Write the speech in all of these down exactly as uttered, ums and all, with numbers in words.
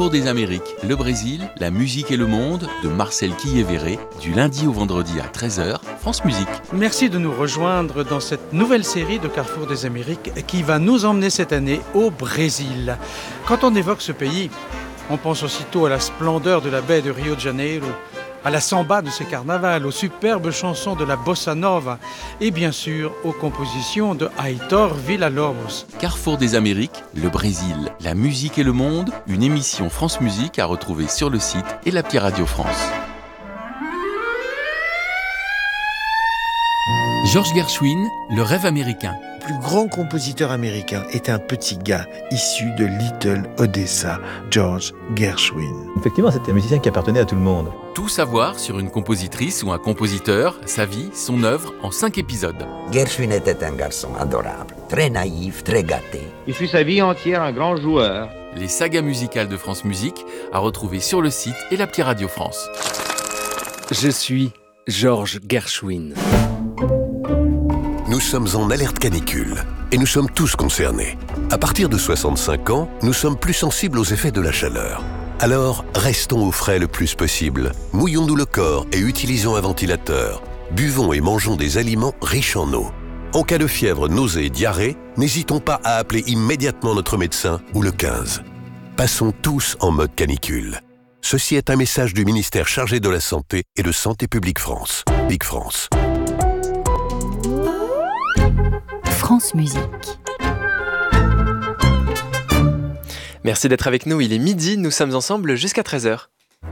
Carrefour des Amériques, le Brésil, la musique et le monde, de Marcel Quillet-Verret, du lundi au vendredi à treize heures, France Musique. Merci de nous rejoindre dans cette nouvelle série de Carrefour des Amériques qui va nous emmener cette année au Brésil. Quand on évoque ce pays, on pense aussitôt à la splendeur de la baie de Rio de Janeiro, à la samba de ses carnavals, aux superbes chansons de la bossa nova et bien sûr aux compositions de Aitor Villa-Lobos. Carrefour des Amériques, le Brésil, la musique et le monde, une émission France Musique à retrouver sur le site et l'appli Radio France. George Gershwin, le rêve américain. Le plus grand compositeur américain est un petit gars issu de Little Odessa, George Gershwin. Effectivement, c'était un musicien qui appartenait à tout le monde. Tout savoir sur une compositrice ou un compositeur, sa vie, son œuvre, en cinq épisodes. Gershwin était un garçon adorable, très naïf, très gâté. Il fut sa vie entière un grand joueur. Les sagas musicales de France Musique à retrouver sur le site et l'appli Radio France. Je suis George Gershwin. Nous sommes en alerte canicule et nous sommes tous concernés. À partir de soixante-cinq ans, nous sommes plus sensibles aux effets de la chaleur. Alors, restons au frais le plus possible. Mouillons-nous le corps et utilisons un ventilateur. Buvons et mangeons des aliments riches en eau. En cas de fièvre, nausées et diarrhée, n'hésitons pas à appeler immédiatement notre médecin ou le quinze. Passons tous en mode canicule. Ceci est un message du ministère chargé de la Santé et de Santé publique France. Big France. France Musique. Merci d'être avec nous, il est midi, nous sommes ensemble jusqu'à treize heures.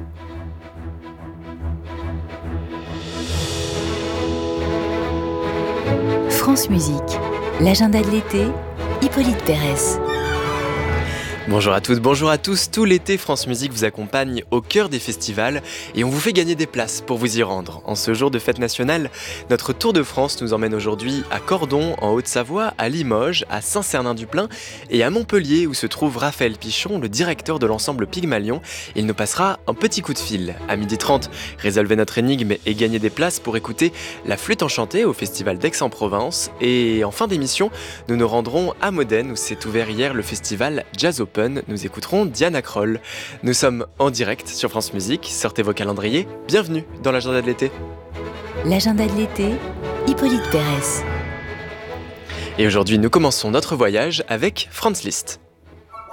France Musique, l'agenda de l'été, Hippolyte Pérez. Bonjour à toutes, bonjour à tous. Tout l'été, France Musique vous accompagne au cœur des festivals et on vous fait gagner des places pour vous y rendre. En ce jour de fête nationale, notre Tour de France nous emmène aujourd'hui à Cordon, en Haute-Savoie, à Limoges, à Saint-Cernin-du-Plain et à Montpellier où se trouve Raphaël Pichon, le directeur de l'ensemble Pygmalion. Il nous passera un petit coup de fil. À midi trente, résolvez notre énigme et gagnez des places pour écouter La Flûte Enchantée au Festival d'Aix-en-Provence. Et en fin d'émission, nous nous rendrons à Modène où s'est ouvert hier le festival Jazz Open. Nous écouterons Diana Kroll. Nous sommes en direct sur France Musique. Sortez vos calendriers. Bienvenue dans l'agenda de l'été. L'agenda de l'été, Hippolyte Pérez. Et aujourd'hui, nous commençons notre voyage avec Franz Liszt.